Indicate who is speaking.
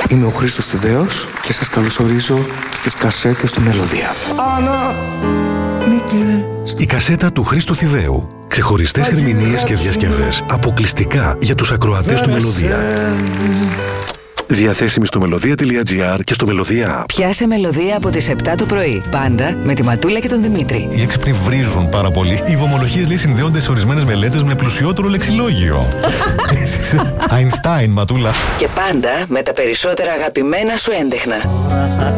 Speaker 1: Είμαι ο Χρήστος Θηβαίος και σας καλωσορίζω στις κασέτες του Μελωδία. Άννα, μη κλαις.
Speaker 2: Η κασέτα του Χρήστου Θηβαίου. Ξεχωριστές ερμηνείες και διασκευές αποκλειστικά για τους ακροατές του Μελωδία. Διαθέσιμη στο melodea.gr και στο Μελωδία App.
Speaker 3: Πιάσε Μελωδία από τις 7 το πρωί. Πάντα με τη Ματούλα και τον Δημήτρη.
Speaker 4: Οι έξυπνοι βρίζουν πάρα πολύ. Οι βομολογίες λέει συνδέονται σε ορισμένες μελέτες με πλουσιότερο λεξιλόγιο. Αϊνστάιν, Ματούλα.
Speaker 3: Και πάντα με τα περισσότερα αγαπημένα σου έντεχνα.